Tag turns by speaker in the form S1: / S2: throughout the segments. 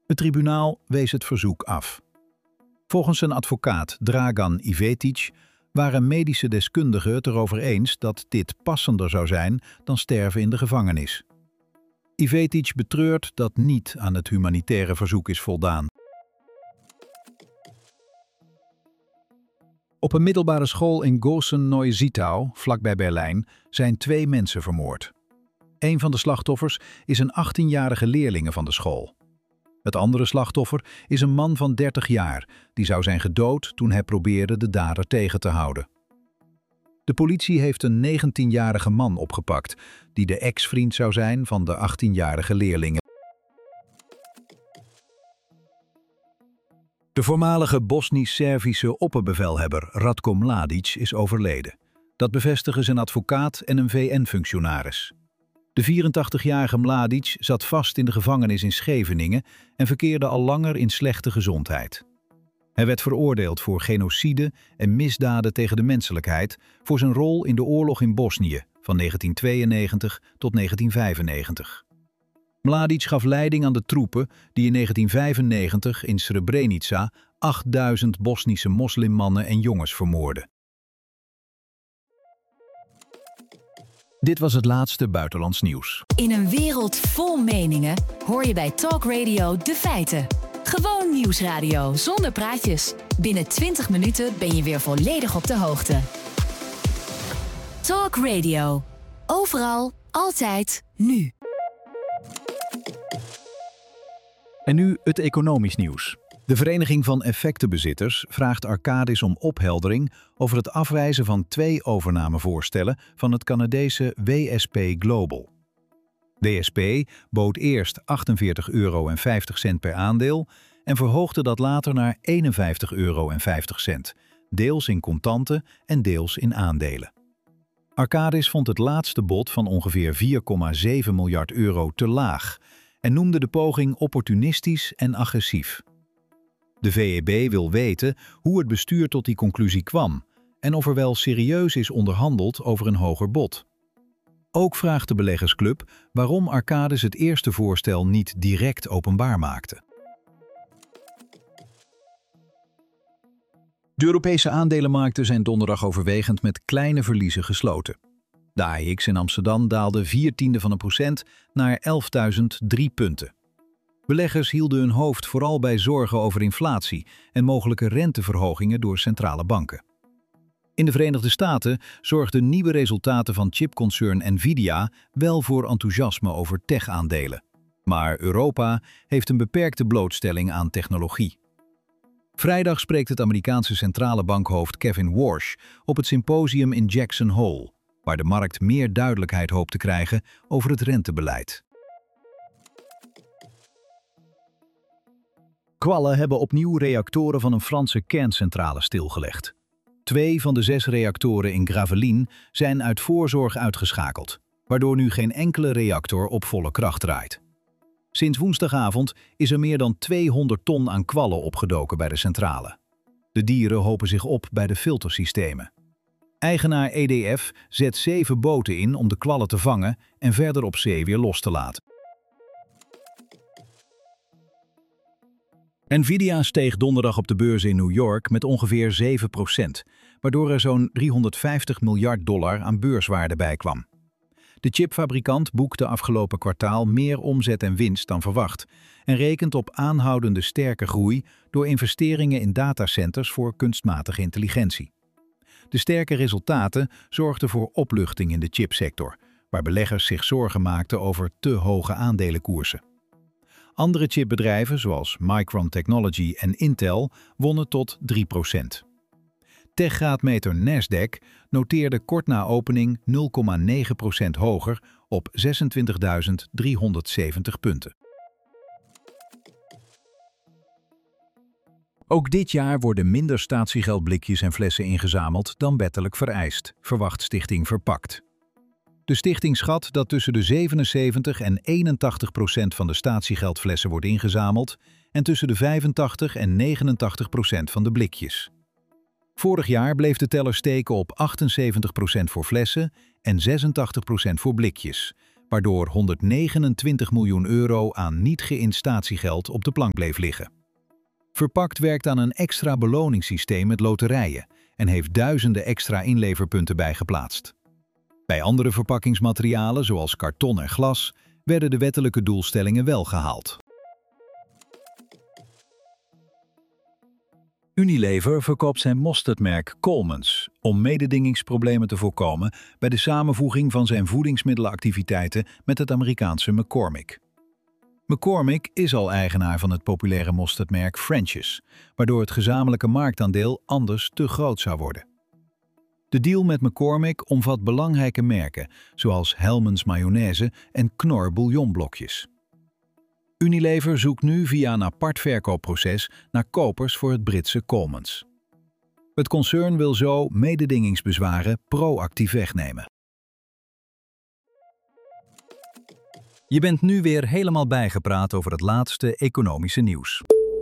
S1: Het tribunaal wees het verzoek af. Volgens zijn advocaat Dragan Ivetic waren medische deskundigen het erover eens dat dit passender zou zijn dan sterven in de gevangenis. Ivetic betreurt dat niet aan het humanitaire verzoek is voldaan. Op een middelbare school in Gosen-Neusiedlau, vlakbij Berlijn, zijn 2 mensen vermoord. Een van de slachtoffers is een 18-jarige leerlinge van de school. Het andere slachtoffer is een man van 30 jaar, die zou zijn gedood toen hij probeerde de dader tegen te houden. De politie heeft een 19-jarige man opgepakt, die de ex-vriend zou zijn van de 18-jarige leerlinge. De voormalige Bosnisch-Servische opperbevelhebber Ratko Mladic is overleden. Dat bevestigen zijn advocaat en een VN-functionaris. De 84-jarige Mladic zat vast in de gevangenis in Scheveningen en verkeerde al langer in slechte gezondheid. Hij werd veroordeeld voor genocide en misdaden tegen de menselijkheid voor zijn rol in de oorlog in Bosnië van 1992 tot 1995. Mladic gaf leiding aan de troepen die in 1995 in Srebrenica 8000 Bosnische moslimmannen en jongens vermoordden. Dit was het laatste buitenlands nieuws.
S2: In een wereld vol meningen hoor je bij Talk Radio de feiten. Gewoon nieuwsradio zonder praatjes. Binnen 20 minuten ben je weer volledig op de hoogte. Talk Radio. Overal, altijd, nu.
S1: En nu het economisch nieuws. De Vereniging van Effectenbezitters vraagt Arcadis om opheldering over het afwijzen van 2 overnamevoorstellen van het Canadese WSP Global. WSP bood eerst €48,50 per aandeel en verhoogde dat later naar €51,50, deels in contanten en deels in aandelen. Arcadis vond het laatste bod van ongeveer €4,7 miljard te laag en noemde de poging opportunistisch en agressief. De VEB wil weten hoe het bestuur tot die conclusie kwam en of er wel serieus is onderhandeld over een hoger bod. Ook vraagt de beleggersclub waarom Arcadis het eerste voorstel niet direct openbaar maakte. De Europese aandelenmarkten zijn donderdag overwegend met kleine verliezen gesloten. De AEX in Amsterdam daalde 0,4% naar 11.003 punten. Beleggers hielden hun hoofd vooral bij zorgen over inflatie en mogelijke renteverhogingen door centrale banken. In de Verenigde Staten zorgden nieuwe resultaten van chipconcern Nvidia wel voor enthousiasme over tech-aandelen. Maar Europa heeft een beperkte blootstelling aan technologie. Vrijdag spreekt het Amerikaanse centrale bankhoofd Kevin Warsh op het symposium in Jackson Hole, waar de markt meer duidelijkheid hoopt te krijgen over het rentebeleid. Kwallen hebben opnieuw reactoren van een Franse kerncentrale stilgelegd. 2 van de 6 reactoren in Gravelines zijn uit voorzorg uitgeschakeld, waardoor nu geen enkele reactor op volle kracht draait. Sinds woensdagavond is er meer dan 200 ton aan kwallen opgedoken bij de centrale. De dieren hopen zich op bij de filtersystemen. Eigenaar EDF zet 7 boten in om de kwallen te vangen en verder op zee weer los te laten. Nvidia steeg donderdag op de beurs in New York met ongeveer 7%, waardoor er zo'n $350 miljard aan beurswaarde bij kwam. De chipfabrikant boekte afgelopen kwartaal meer omzet en winst dan verwacht en rekent op aanhoudende sterke groei door investeringen in datacenters voor kunstmatige intelligentie. De sterke resultaten zorgden voor opluchting in de chipsector, waar beleggers zich zorgen maakten over te hoge aandelenkoersen. Andere chipbedrijven zoals Micron Technology en Intel wonnen tot 3%. Techgraadmeter Nasdaq noteerde kort na opening 0,9% hoger op 26.370 punten. Ook dit jaar worden minder statiegeldblikjes en flessen ingezameld dan wettelijk vereist, verwacht Stichting Verpakt. De stichting schat dat tussen de 77 en 81% van de statiegeldflessen wordt ingezameld en tussen de 85 en 89% van de blikjes. Vorig jaar bleef de teller steken op 78% voor flessen en 86% voor blikjes, waardoor 129 miljoen euro aan niet-geïnstatiegeld op de plank bleef liggen. Verpakt werkt aan een extra beloningssysteem met loterijen en heeft duizenden extra inleverpunten bijgeplaatst. Bij andere verpakkingsmaterialen, zoals karton en glas, werden de wettelijke doelstellingen wel gehaald. Unilever verkoopt zijn mosterdmerk Coleman's om mededingingsproblemen te voorkomen bij de samenvoeging van zijn voedingsmiddelenactiviteiten met het Amerikaanse McCormick. McCormick is al eigenaar van het populaire mosterdmerk French's, waardoor het gezamenlijke marktaandeel anders te groot zou worden. De deal met McCormick omvat belangrijke merken zoals Hellmann's mayonaise en Knorr bouillonblokjes. Unilever zoekt nu via een apart verkoopproces naar kopers voor het Britse Coleman's. Het concern wil zo mededingingsbezwaren proactief wegnemen. Je bent nu weer helemaal bijgepraat over het laatste economische nieuws.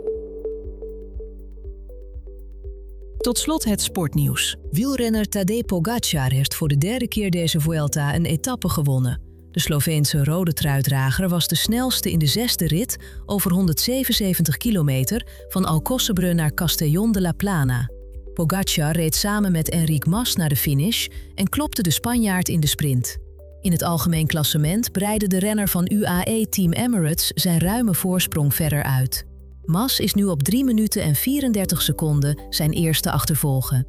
S3: Tot slot het sportnieuws. Wielrenner Tadej Pogačar heeft voor de derde keer deze Vuelta een etappe gewonnen. De Sloveense rode truidrager was de snelste in de zesde rit over 177 kilometer van Alcocebre naar Castellón de la Plana. Pogačar reed samen met Enric Mas naar de finish en klopte de Spanjaard in de sprint. In het algemeen klassement breidde de renner van UAE Team Emirates zijn ruime voorsprong verder uit. Mas is nu op 3 minuten en 34 seconden zijn eerste achtervolger.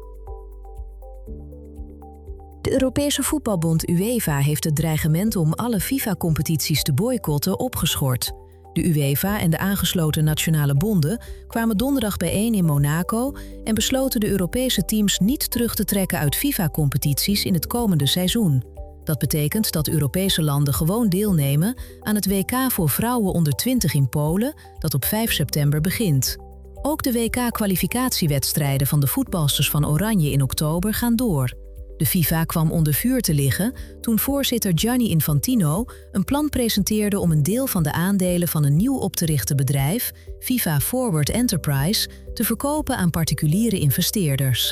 S3: De Europese voetbalbond UEFA heeft het dreigement om alle FIFA-competities te boycotten opgeschort. De UEFA en de aangesloten nationale bonden kwamen donderdag bijeen in Monaco en besloten de Europese teams niet terug te trekken uit FIFA-competities in het komende seizoen. Dat betekent dat Europese landen gewoon deelnemen aan het WK voor vrouwen onder 20 in Polen, dat op 5 september begint. Ook de WK-kwalificatiewedstrijden van de voetbalsters van Oranje in oktober gaan door. De FIFA kwam onder vuur te liggen toen voorzitter Gianni Infantino een plan presenteerde om een deel van de aandelen van een nieuw op te richten bedrijf, FIFA Forward Enterprise, te verkopen aan particuliere investeerders.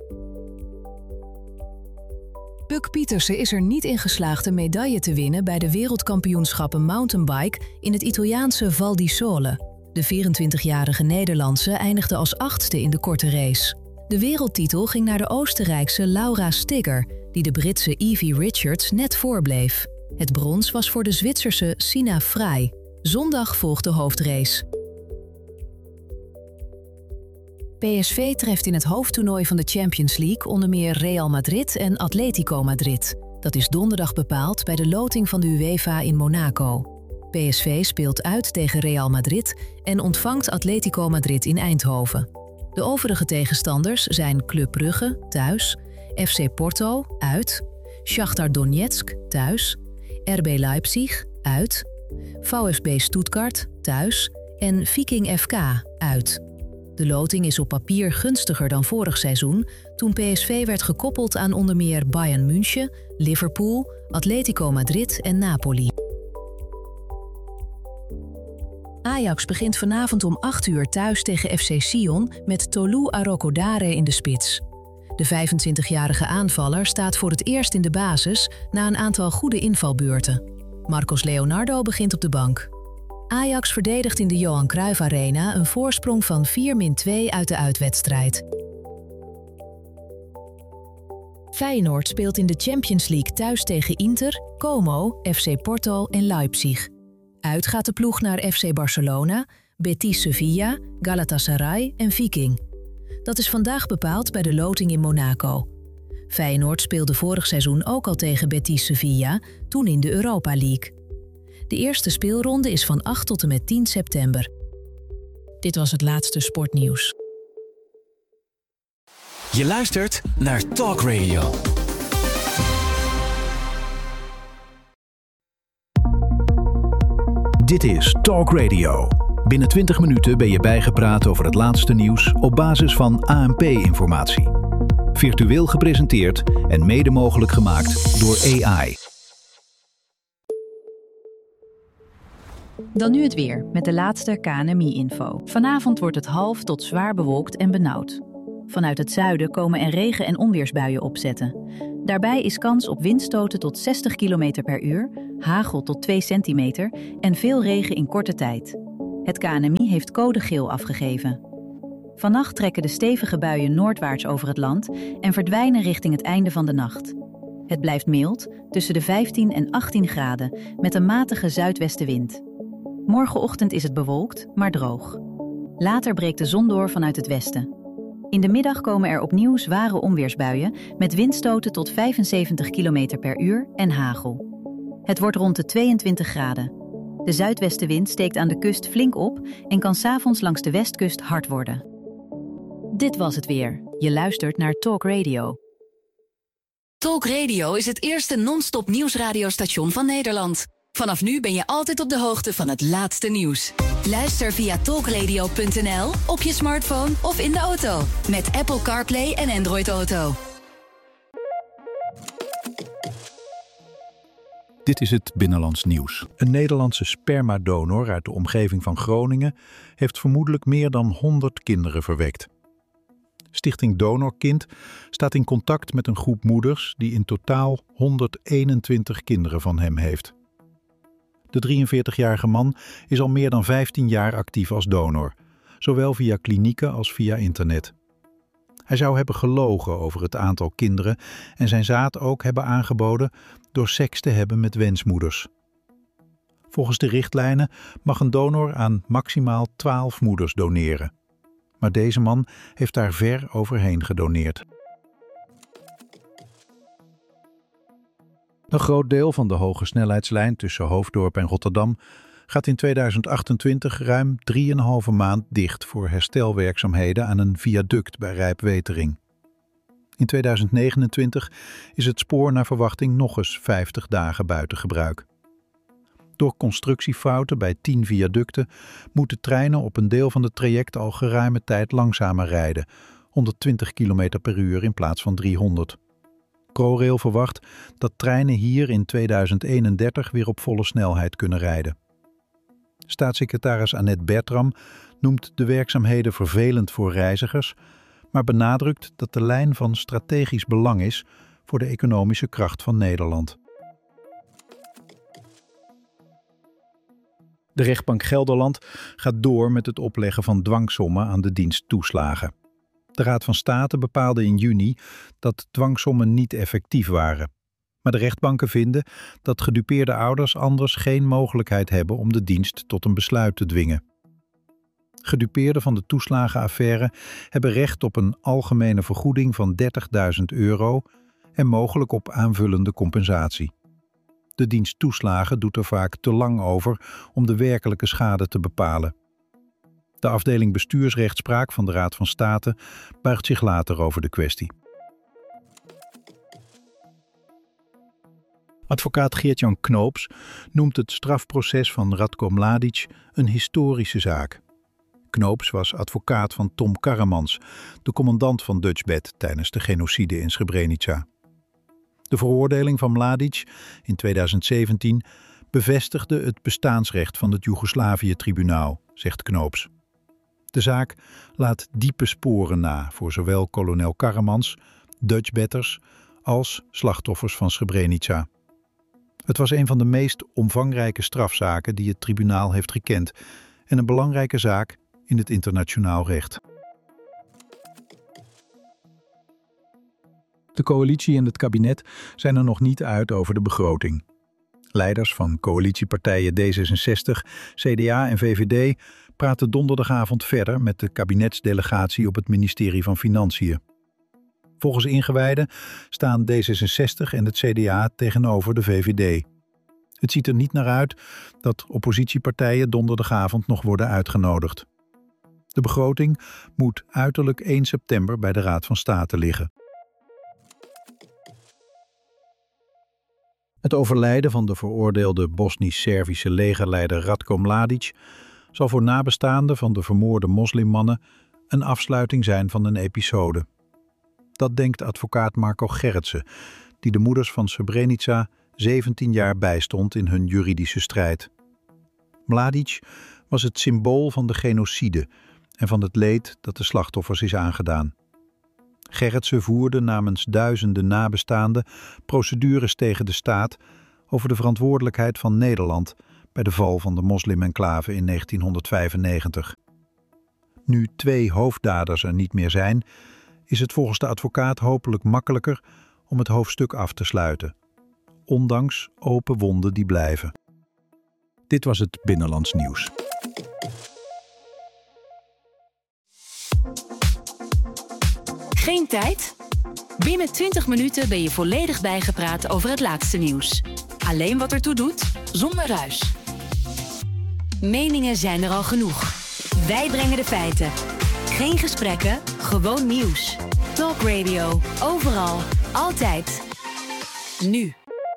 S3: Buck Pieterse is er niet in geslaagd een medaille te winnen bij de wereldkampioenschappen mountainbike in het Italiaanse Val di Sole. De 24-jarige Nederlandse eindigde als 8e in de korte race. De wereldtitel ging naar de Oostenrijkse Laura Stigger, die de Britse Evie Richards net voorbleef. Het brons was voor de Zwitserse Sina Frey. Zondag volgt de hoofdrace. PSV treft in het hoofdtoernooi van de Champions League onder meer Real Madrid en Atletico Madrid. Dat is donderdag bepaald bij de loting van de UEFA in Monaco. PSV speelt uit tegen Real Madrid en ontvangt Atletico Madrid in Eindhoven. De overige tegenstanders zijn Club Brugge, thuis, FC Porto, uit, Shakhtar Donetsk, thuis, RB Leipzig, uit, VfB Stuttgart, thuis en Viking FK, uit. De loting is op papier gunstiger dan vorig seizoen, toen PSV werd gekoppeld aan onder meer Bayern München, Liverpool, Atletico Madrid en Napoli. Ajax begint vanavond om 8 uur thuis tegen FC Sion met Tolu Arokodare in de spits. De 25-jarige aanvaller staat voor het eerst in de basis na een aantal goede invalbeurten. Marcos Leonardo begint op de bank. Ajax verdedigt in de Johan Cruijff Arena een voorsprong van 4-2 uit de uitwedstrijd. Feyenoord speelt in de Champions League thuis tegen Inter, Como, FC Porto en Leipzig. Uit gaat de ploeg naar FC Barcelona, Betis Sevilla, Galatasaray en Viking. Dat is vandaag bepaald bij de loting in Monaco. Feyenoord speelde vorig seizoen ook al tegen Betis Sevilla, toen in de Europa League. De eerste speelronde is van 8 tot en met 10 september. Dit was het laatste sportnieuws.
S4: Je luistert naar Talk Radio.
S1: Dit is Talk Radio. Binnen 20 minuten ben je bijgepraat over het laatste nieuws op basis van ANP-informatie. Virtueel gepresenteerd en mede mogelijk gemaakt door AI.
S5: Dan nu het weer, met de laatste KNMI-info. Vanavond wordt het half tot zwaar bewolkt en benauwd. Vanuit het zuiden komen er regen- en onweersbuien opzetten. Daarbij is kans op windstoten tot 60 km per uur, hagel tot 2 centimeter en veel regen in korte tijd. Het KNMI heeft code geel afgegeven. Vannacht trekken de stevige buien noordwaarts over het land en verdwijnen richting het einde van de nacht. Het blijft mild, tussen de 15 en 18 graden, met een matige zuidwestenwind. Morgenochtend is het bewolkt, maar droog. Later breekt de zon door vanuit het westen. In de middag komen er opnieuw zware onweersbuien met windstoten tot 75 km per uur en hagel. Het wordt rond de 22 graden. De zuidwestenwind steekt aan de kust flink op en kan 's avonds langs de westkust hard worden. Dit was het weer. Je luistert naar Talk Radio.
S2: Talk Radio is het eerste non-stop nieuwsradiostation van Nederland. Vanaf nu ben je altijd op de hoogte van het laatste nieuws. Luister via talkradio.nl, op je smartphone of in de auto. Met Apple CarPlay en Android Auto.
S1: Dit is het Binnenlands Nieuws. Een Nederlandse spermadonor uit de omgeving van Groningen heeft vermoedelijk meer dan 100 kinderen verwekt. Stichting Donorkind staat in contact met een groep moeders die in totaal 121 kinderen van hem heeft. De 43-jarige man is al meer dan 15 jaar actief als donor, zowel via klinieken als via internet. Hij zou hebben gelogen over het aantal kinderen en zijn zaad ook hebben aangeboden door seks te hebben met wensmoeders. Volgens de richtlijnen mag een donor aan maximaal 12 moeders doneren. Maar deze man heeft daar ver overheen gedoneerd. Een groot deel van de hoge snelheidslijn tussen Hoofddorp en Rotterdam gaat in 2028 ruim 3,5 maand dicht voor herstelwerkzaamheden aan een viaduct bij Rijpwetering. In 2029 is het spoor naar verwachting nog eens 50 dagen buiten gebruik. Door constructiefouten bij 10 viaducten moeten treinen op een deel van het traject al geruime tijd langzamer rijden, 120 km per uur in plaats van 300. ProRail verwacht dat treinen hier in 2031 weer op volle snelheid kunnen rijden. Staatssecretaris Annette Bertram noemt de werkzaamheden vervelend voor reizigers, maar benadrukt dat de lijn van strategisch belang is voor de economische kracht van Nederland. De rechtbank Gelderland gaat door met het opleggen van dwangsommen aan de dienst toeslagen. De Raad van State bepaalde in juni dat dwangsommen niet effectief waren. Maar de rechtbanken vinden dat gedupeerde ouders anders geen mogelijkheid hebben om de dienst tot een besluit te dwingen. Gedupeerden van de toeslagenaffaire hebben recht op een algemene vergoeding van €30.000 en mogelijk op aanvullende compensatie. De dienst toeslagen doet er vaak te lang over om de werkelijke schade te bepalen. De afdeling bestuursrechtspraak van de Raad van State buigt zich later over de kwestie. Advocaat Geert-Jan Knoops noemt het strafproces van Ratko Mladic een historische zaak. Knoops was advocaat van Tom Karremans, de commandant van Dutchbed tijdens de genocide in Srebrenica. De veroordeling van Mladic in 2017 bevestigde het bestaansrecht van het Joegoslavië-tribunaal, zegt Knoops. De zaak laat diepe sporen na voor zowel kolonel Karremans, Dutchbedders als slachtoffers van Srebrenica. Het was een van de meest omvangrijke strafzaken die het tribunaal heeft gekend en een belangrijke zaak in het internationaal recht. De coalitie en het kabinet zijn er nog niet uit over de begroting. Leiders van coalitiepartijen D66, CDA en VVD praten donderdagavond verder met de kabinetsdelegatie op het ministerie van Financiën. Volgens ingewijden staan D66 en het CDA tegenover de VVD. Het ziet er niet naar uit dat oppositiepartijen donderdagavond nog worden uitgenodigd. De begroting moet uiterlijk 1 september bij de Raad van State liggen. Het overlijden van de veroordeelde Bosnisch-Servische legerleider Ratko Mladic zal voor nabestaanden van de vermoorde moslimmannen een afsluiting zijn van een episode. Dat denkt advocaat Marco Gerritsen, die de moeders van Srebrenica 17 jaar bijstond in hun juridische strijd. Mladic was het symbool van de genocide en van het leed dat de slachtoffers is aangedaan. Gerritsen voerde namens duizenden nabestaanden procedures tegen de staat over de verantwoordelijkheid van Nederland bij de val van de moslim-enclave in 1995. Nu 2 hoofddaders er niet meer zijn, is het volgens de advocaat hopelijk makkelijker om het hoofdstuk af te sluiten, ondanks open wonden die blijven. Dit was het Binnenlands Nieuws.
S2: Geen tijd? Binnen 20 minuten ben je volledig bijgepraat over het laatste nieuws. Alleen wat ertoe doet, zonder ruis. Meningen zijn er al genoeg. Wij brengen de feiten. Geen gesprekken, gewoon nieuws. Talk Radio, overal, altijd. Nu.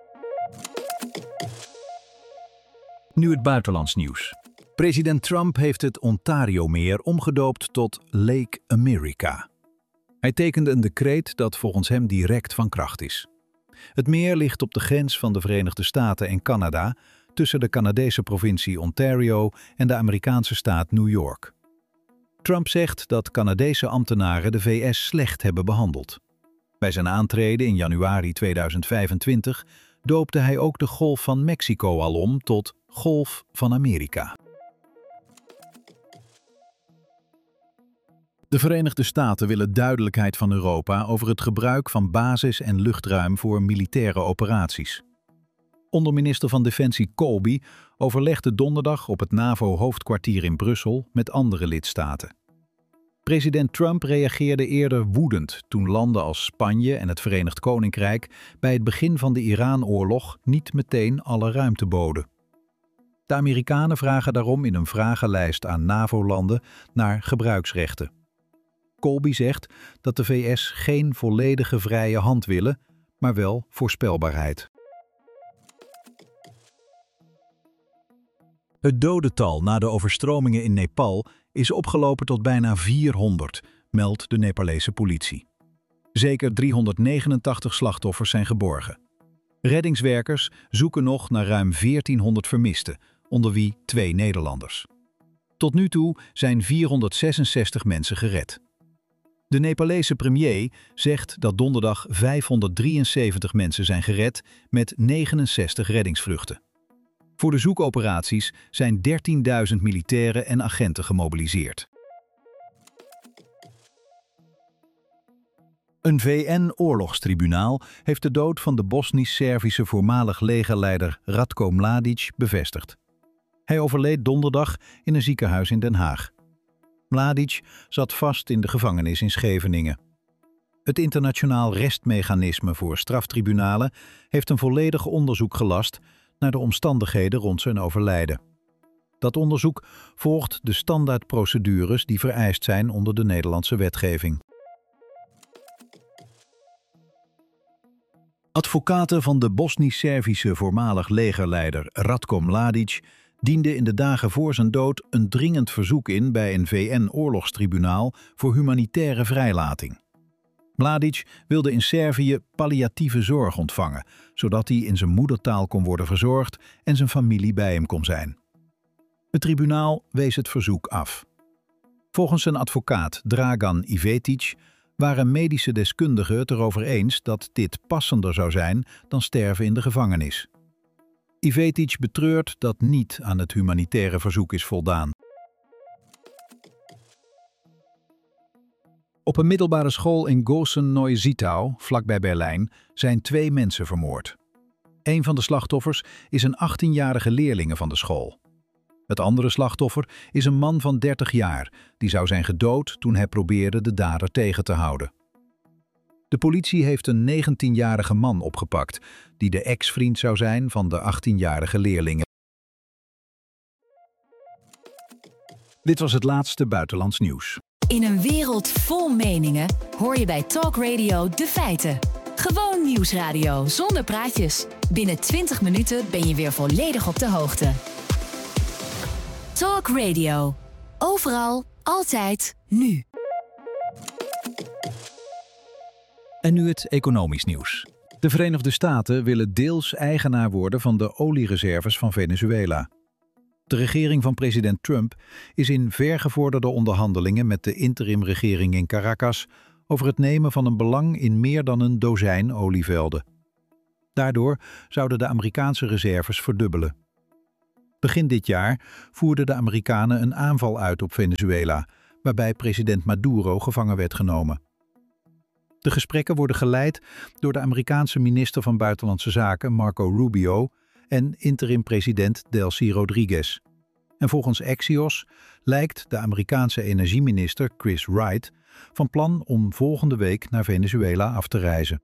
S1: Nu het buitenlands nieuws. President Trump heeft het Ontario-meer omgedoopt tot Lake America. Hij tekende een decreet dat volgens hem direct van kracht is. Het meer ligt op de grens van de Verenigde Staten en Canada, tussen de Canadese provincie Ontario en de Amerikaanse staat New York. Trump zegt dat Canadese ambtenaren de VS slecht hebben behandeld. Bij zijn aantreden in januari 2025 doopte hij ook de Golf van Mexico al om tot Golf van Amerika. De Verenigde Staten willen duidelijkheid van Europa over het gebruik van basis- en luchtruim voor militaire operaties. Onderminister van Defensie Colby overlegde donderdag op het NAVO-hoofdkwartier in Brussel met andere lidstaten. President Trump reageerde eerder woedend toen landen als Spanje en het Verenigd Koninkrijk bij het begin van de Iran-oorlog niet meteen alle ruimte boden. De Amerikanen vragen daarom in een vragenlijst aan NAVO-landen naar gebruiksrechten. Colby zegt dat de VS geen volledige vrije hand willen, maar wel voorspelbaarheid. Het dodental na de overstromingen in Nepal is opgelopen tot bijna 400, meldt de Nepalese politie. Zeker 389 slachtoffers zijn geborgen. Reddingswerkers zoeken nog naar ruim 1400 vermisten, onder wie 2 Nederlanders. Tot nu toe zijn 466 mensen gered. De Nepalese premier zegt dat donderdag 573 mensen zijn gered met 69 reddingsvluchten. Voor de zoekoperaties zijn 13.000 militairen en agenten gemobiliseerd. Een VN-oorlogstribunaal heeft de dood van de Bosnisch-Servische voormalig legerleider Ratko Mladic bevestigd. Hij overleed donderdag in een ziekenhuis in Den Haag. Mladic zat vast in de gevangenis in Scheveningen. Het internationaal restmechanisme voor straftribunalen heeft een volledig onderzoek gelast naar de omstandigheden rond zijn overlijden. Dat onderzoek volgt de standaardprocedures die vereist zijn onder de Nederlandse wetgeving. Advocaten van de Bosnisch-Servische voormalig legerleider Ratko Mladic dienden in de dagen voor zijn dood een dringend verzoek in bij een VN-oorlogstribunaal voor humanitaire vrijlating. Mladic wilde in Servië palliatieve zorg ontvangen, zodat hij in zijn moedertaal kon worden verzorgd en zijn familie bij hem kon zijn. Het tribunaal wees het verzoek af. Volgens zijn advocaat Dragan Ivetic waren medische deskundigen het erover eens dat dit passender zou zijn dan sterven in de gevangenis. Ivetic betreurt dat niet aan het humanitaire verzoek is voldaan. Op een middelbare school in Gosen-Neusiedlau, vlakbij Berlijn, zijn 2 mensen vermoord. Een van de slachtoffers is een 18-jarige leerlinge van de school. Het andere slachtoffer is een man van 30 jaar, die zou zijn gedood toen hij probeerde de dader tegen te houden. De politie heeft een 19-jarige man opgepakt, die de ex-vriend zou zijn van de 18-jarige leerlinge. Dit was het laatste buitenlands nieuws.
S2: In een wereld vol meningen hoor je bij Talk Radio de feiten. Gewoon nieuwsradio zonder praatjes. Binnen 20 minuten ben je weer volledig op de hoogte. Talk Radio. Overal, altijd, nu.
S1: En nu het economisch nieuws. De Verenigde Staten willen deels eigenaar worden van de oliereserves van Venezuela. De regering van president Trump is in vergevorderde onderhandelingen met de interimregering in Caracas over het nemen van een belang in meer dan een dozijn olievelden. Daardoor zouden de Amerikaanse reserves verdubbelen. Begin dit jaar voerden de Amerikanen een aanval uit op Venezuela, waarbij president Maduro gevangen werd genomen. De gesprekken worden geleid door de Amerikaanse minister van Buitenlandse Zaken Marco Rubio en interim-president Delcy Rodriguez. En volgens Axios lijkt de Amerikaanse energieminister Chris Wright van plan om volgende week naar Venezuela af te reizen.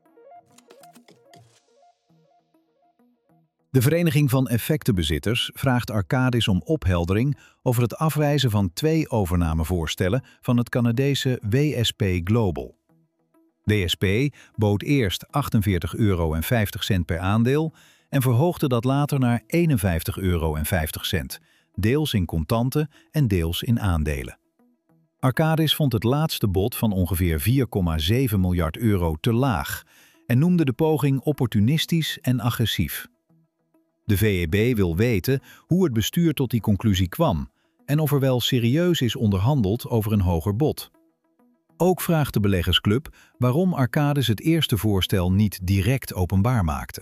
S1: De Vereniging van Effectenbezitters vraagt Arcadis om opheldering over het afwijzen van 2 overnamevoorstellen van het Canadese WSP Global. WSP bood eerst €48,50 per aandeel en verhoogde dat later naar €51,50, deels in contanten en deels in aandelen. Arcadis vond het laatste bod van ongeveer €4,7 miljard te laag en noemde de poging opportunistisch en agressief. De VEB wil weten hoe het bestuur tot die conclusie kwam en of er wel serieus is onderhandeld over een hoger bod. Ook vraagt de beleggersclub waarom Arcadis het eerste voorstel niet direct openbaar maakte.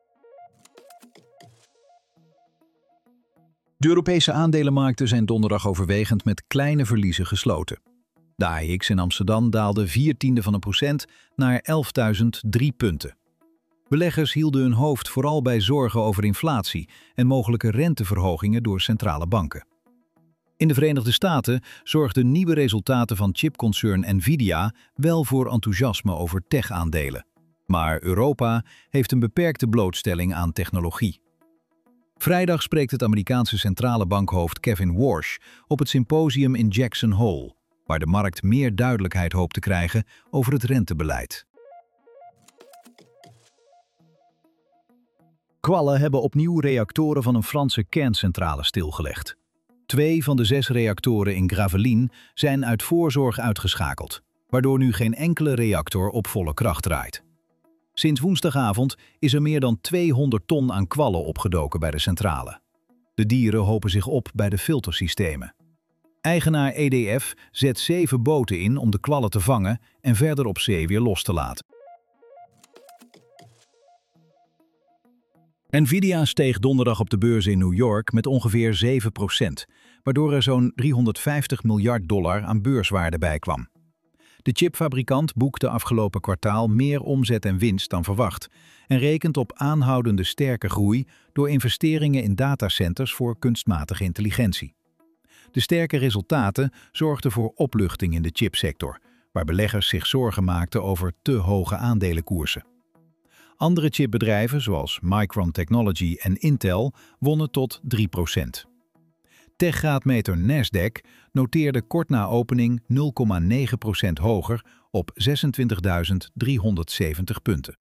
S1: De Europese aandelenmarkten zijn donderdag overwegend met kleine verliezen gesloten. De AEX in Amsterdam daalde 0,4% naar 11.003 punten. Beleggers hielden hun hoofd vooral bij zorgen over inflatie en mogelijke renteverhogingen door centrale banken. In de Verenigde Staten zorgden nieuwe resultaten van chipconcern Nvidia wel voor enthousiasme over tech-aandelen. Maar Europa heeft een beperkte blootstelling aan technologie. Vrijdag spreekt het Amerikaanse centrale bankhoofd Kevin Warsh op het symposium in Jackson Hole, waar de markt meer duidelijkheid hoopt te krijgen over het rentebeleid. Kwallen hebben opnieuw reactoren van een Franse kerncentrale stilgelegd. 2 van de 6 reactoren in Gravelines zijn uit voorzorg uitgeschakeld, waardoor nu geen enkele reactor op volle kracht draait. Sinds woensdagavond is er meer dan 200 ton aan kwallen opgedoken bij de centrale. De dieren hopen zich op bij de filtersystemen. Eigenaar EDF zet 7 boten in om de kwallen te vangen en verder op zee weer los te laten. Nvidia steeg donderdag op de beurs in New York met ongeveer 7%, waardoor er zo'n $350 miljard aan beurswaarde bij kwam. De chipfabrikant boekte afgelopen kwartaal meer omzet en winst dan verwacht en rekent op aanhoudende sterke groei door investeringen in datacenters voor kunstmatige intelligentie. De sterke resultaten zorgden voor opluchting in de chipsector, waar beleggers zich zorgen maakten over te hoge aandelenkoersen. Andere chipbedrijven, zoals Micron Technology en Intel, wonnen tot 3%. Techgraadmeter Nasdaq noteerde kort na opening 0,9% hoger op 26.370 punten.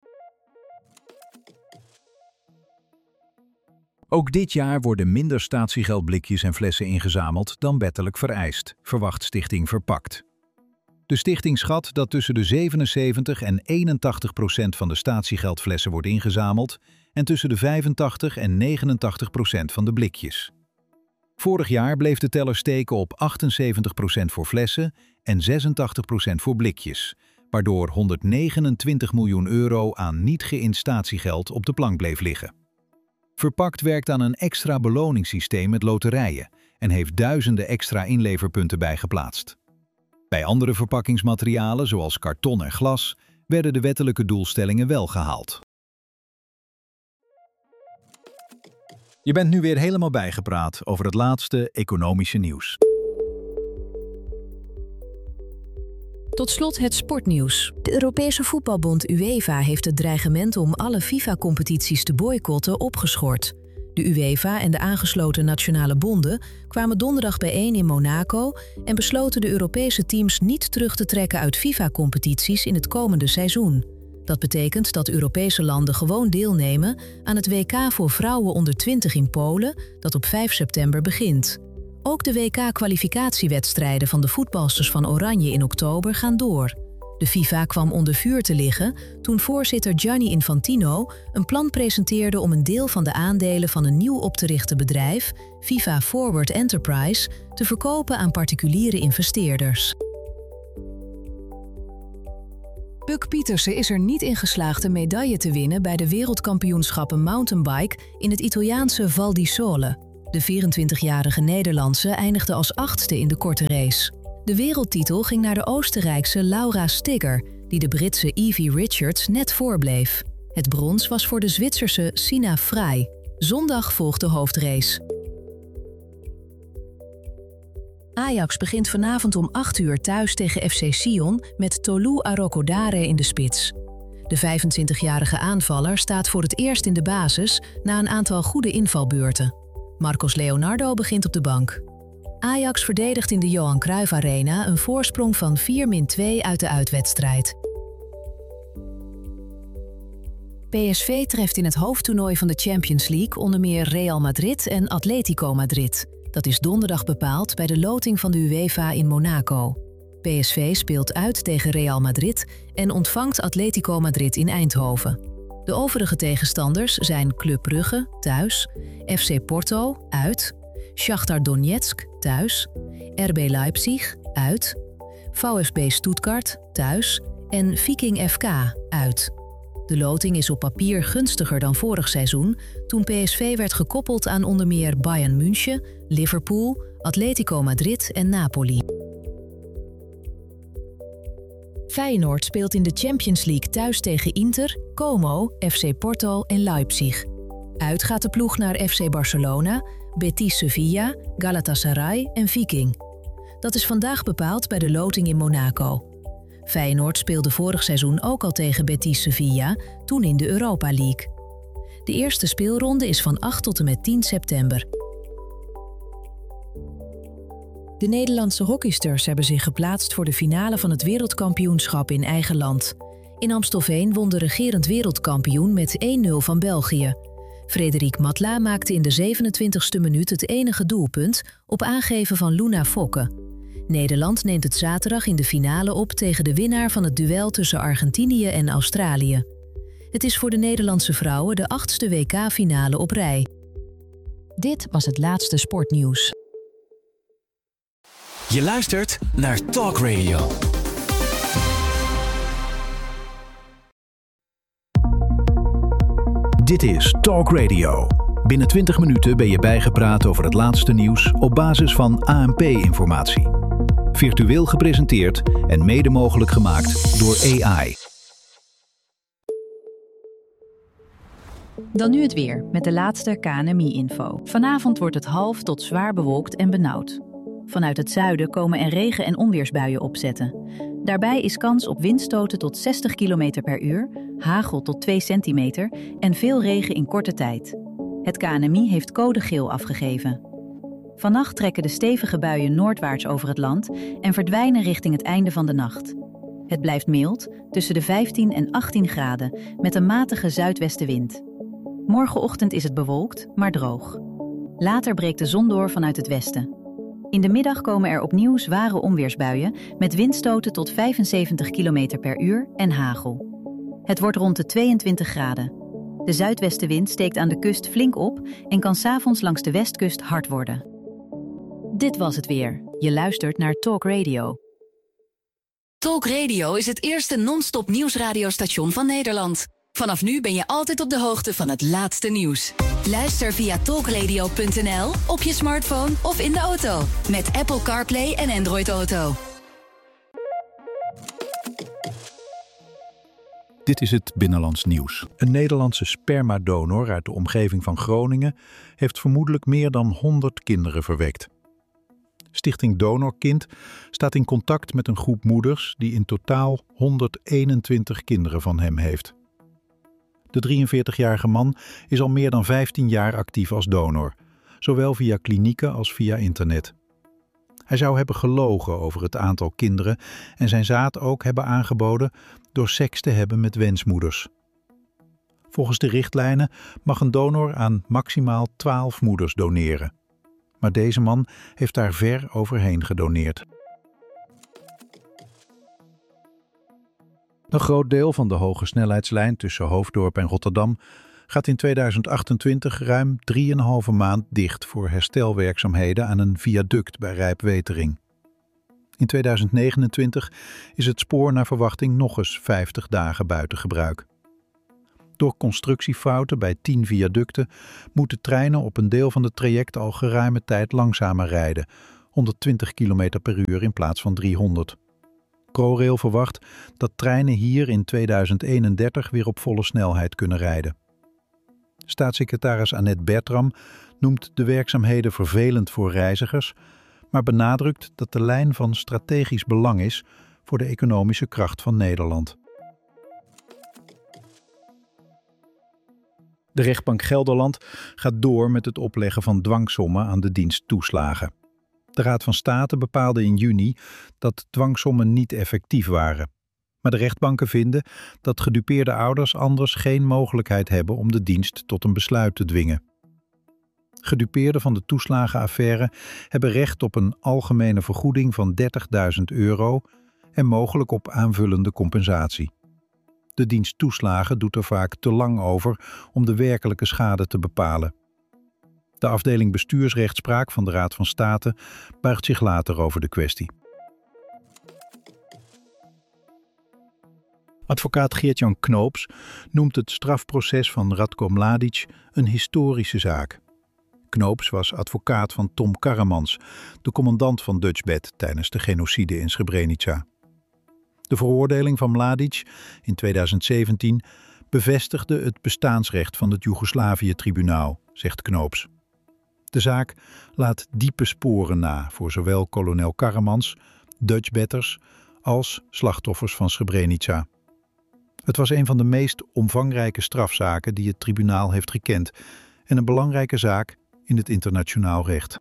S1: Ook dit jaar worden minder statiegeldblikjes en flessen ingezameld dan wettelijk vereist, verwacht Stichting Verpakt. De stichting schat dat tussen de 77 en 81% van de statiegeldflessen wordt ingezameld en tussen de 85 en 89% van de blikjes. Vorig jaar bleef de teller steken op 78% voor flessen en 86% voor blikjes, waardoor €129 miljoen aan niet geïnd statiegeld op de plank bleef liggen. Verpakt werkt aan een extra beloningssysteem met loterijen en heeft duizenden extra inleverpunten bijgeplaatst. Bij andere verpakkingsmaterialen, zoals karton en glas, werden de wettelijke doelstellingen wel gehaald. Je bent nu weer helemaal bijgepraat over het laatste economische nieuws.
S3: Tot slot het sportnieuws. De Europese voetbalbond UEFA heeft het dreigement om alle FIFA-competities te boycotten opgeschort. De UEFA en de aangesloten nationale bonden kwamen donderdag bijeen in Monaco en besloten de Europese teams niet terug te trekken uit FIFA-competities in het komende seizoen. Dat betekent dat Europese landen gewoon deelnemen aan het WK voor vrouwen onder 20 in Polen, dat op 5 september begint. Ook de WK-kwalificatiewedstrijden van de voetbalsters van Oranje in oktober gaan door. De FIFA kwam onder vuur te liggen toen voorzitter Gianni Infantino een plan presenteerde om een deel van de aandelen van een nieuw op te richten bedrijf, FIFA Forward Enterprise, te verkopen aan particuliere investeerders. Puk Pieterse is er niet in geslaagd een medaille te winnen bij de wereldkampioenschappen mountainbike in het Italiaanse Val di Sole. De 24-jarige Nederlandse eindigde als 8e in de korte race. De wereldtitel ging naar de Oostenrijkse Laura Stigger, die de Britse Evie Richards net voorbleef. Het brons was voor de Zwitserse Sina Frey. Zondag volgt de hoofdrace. Ajax begint vanavond om 8 uur thuis tegen FC Sion met Tolu Arokodare in de spits. De 25-jarige aanvaller staat voor het eerst in de basis na een aantal goede invalbeurten. Marcos Leonardo begint op de bank. Ajax verdedigt in de Johan Cruijff Arena een voorsprong van 4-2 uit de uitwedstrijd. PSV treft in het hoofdtoernooi van de Champions League onder meer Real Madrid en Atletico Madrid. Dat is donderdag bepaald bij de loting van de UEFA in Monaco. PSV speelt uit tegen Real Madrid en ontvangt Atletico Madrid in Eindhoven. De overige tegenstanders zijn Club Brugge, thuis, FC Porto, uit, Shakhtar Donetsk, thuis, RB Leipzig, uit, VfB Stuttgart, thuis en Viking FK, uit. De loting is op papier gunstiger dan vorig seizoen, toen PSV werd gekoppeld aan onder meer Bayern München, Liverpool, Atletico Madrid en Napoli. Feyenoord speelt in de Champions League thuis tegen Inter, Como, FC Porto en Leipzig. Uit gaat de ploeg naar FC Barcelona, Betis Sevilla, Galatasaray en Viking. Dat is vandaag bepaald bij de loting in Monaco. Feyenoord speelde vorig seizoen ook al tegen Betis Sevilla, toen in de Europa League. De eerste speelronde is van 8 tot en met 10 september. De Nederlandse hockeysters hebben zich geplaatst voor de finale van het wereldkampioenschap in eigen land. In Amstelveen won de regerend wereldkampioen met 1-0 van België. Frederik Matla maakte in de 27e minuut het enige doelpunt op aangeven van Luna Fokke. Nederland neemt het zaterdag in de finale op tegen de winnaar van het duel tussen Argentinië en Australië. Het is voor de Nederlandse vrouwen de 8e WK-finale op rij. Dit was het laatste sportnieuws.
S4: Je luistert naar Talk Radio.
S1: Dit is Talk Radio. Binnen 20 minuten ben je bijgepraat over het laatste nieuws op basis van ANP-informatie. Virtueel gepresenteerd en mede mogelijk gemaakt door AI.
S5: Dan nu het weer met de laatste KNMI-info. Vanavond wordt het half tot zwaar bewolkt en benauwd. Vanuit het zuiden komen er regen- en onweersbuien opzetten. Daarbij is kans op windstoten tot 60 km per uur, hagel tot 2 centimeter en veel regen in korte tijd. Het KNMI heeft code geel afgegeven. Vannacht trekken de stevige buien noordwaarts over het land en verdwijnen richting het einde van de nacht. Het blijft mild, tussen de 15 en 18 graden, met een matige zuidwestenwind. Morgenochtend is het bewolkt, maar droog. Later breekt de zon door vanuit het westen. In de middag komen er opnieuw zware onweersbuien met windstoten tot 75 km per uur en hagel. Het wordt rond de 22 graden. De zuidwestenwind steekt aan de kust flink op en kan 's avonds langs de westkust hard worden. Dit was het weer. Je luistert naar Talk Radio.
S2: Talk Radio is het eerste non-stop nieuwsradiostation van Nederland. Vanaf nu ben je altijd op de hoogte van het laatste nieuws. Luister via talkradio.nl, op je smartphone of in de auto. Met Apple CarPlay en Android Auto.
S1: Dit is het Binnenlands Nieuws. Een Nederlandse spermadonor uit de omgeving van Groningen heeft vermoedelijk meer dan 100 kinderen verwekt. Stichting Donorkind staat in contact met een groep moeders die in totaal 121 kinderen van hem heeft. De 43-jarige man is al meer dan 15 jaar actief als donor, zowel via klinieken als via internet. Hij zou hebben gelogen over het aantal kinderen en zijn zaad ook hebben aangeboden door seks te hebben met wensmoeders. Volgens de richtlijnen mag een donor aan maximaal 12 moeders doneren. Maar deze man heeft daar ver overheen gedoneerd. Een groot deel van de hoge snelheidslijn tussen Hoofddorp en Rotterdam gaat in 2028 ruim 3,5 maand dicht voor herstelwerkzaamheden aan een viaduct bij Rijpwetering. In 2029 is het spoor naar verwachting nog eens 50 dagen buiten gebruik. Door constructiefouten bij 10 viaducten moeten treinen op een deel van het traject al geruime tijd langzamer rijden, 120 km per uur in plaats van 300. ProRail verwacht dat treinen hier in 2031 weer op volle snelheid kunnen rijden. Staatssecretaris Annette Bertram noemt de werkzaamheden vervelend voor reizigers, maar benadrukt dat de lijn van strategisch belang is voor de economische kracht van Nederland. De rechtbank Gelderland gaat door met het opleggen van dwangsommen aan de dienst toeslagen. De Raad van State bepaalde in juni dat dwangsommen niet effectief waren. Maar de rechtbanken vinden dat gedupeerde ouders anders geen mogelijkheid hebben om de dienst tot een besluit te dwingen. Gedupeerden van de toeslagenaffaire hebben recht op een algemene vergoeding van €30.000 en mogelijk op aanvullende compensatie. De dienst toeslagen doet er vaak te lang over om de werkelijke schade te bepalen. De afdeling bestuursrechtspraak van de Raad van State buigt zich later over de kwestie. Advocaat Geert-Jan Knoops noemt het strafproces van Ratko Mladic een historische zaak. Knoops was advocaat van Tom Karremans, de commandant van Dutchbed tijdens de genocide in Srebrenica. De veroordeling van Mladic in 2017 bevestigde het bestaansrecht van het Joegoslavië-tribunaal, zegt Knoops. De zaak laat diepe sporen na voor zowel kolonel Karremans, Dutchbedders als slachtoffers van Srebrenica. Het was een van de meest omvangrijke strafzaken die het tribunaal heeft gekend en een belangrijke zaak in het internationaal recht.